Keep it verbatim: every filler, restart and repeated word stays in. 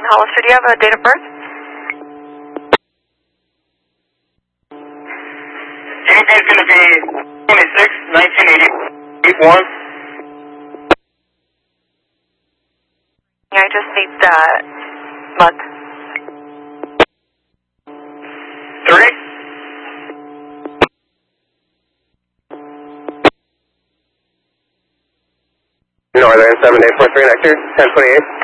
Hollister, do you have a date of birth? G B is going to be twenty-six, nineteen eighty-one. I just need that month. Three. Northern seven eight four three next year, ten twenty-eight.